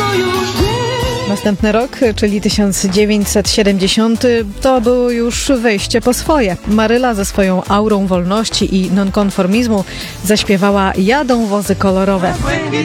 Następny rok, czyli 1970, to było już wyjście po swoje. Maryla ze swoją aurą wolności i nonkonformizmu zaśpiewała Jadą wozy kolorowe.